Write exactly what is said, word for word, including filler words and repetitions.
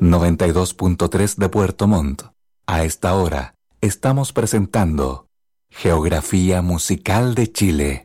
noventa y dos punto tres de Puerto Montt. A esta hora estamos presentando Geografía Musical de Chile.